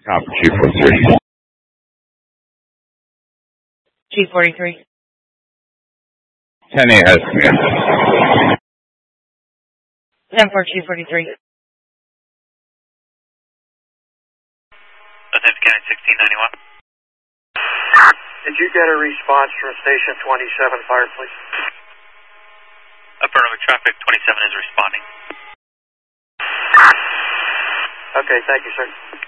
Copy, Chief 43. Chief 43. 10-8 has command. 10-4, Chief 43. Lieutenant County 1691. Did you get a response from Station 27 Fire, please? Affirmative, traffic 27 is responding. Okay, thank you, sir.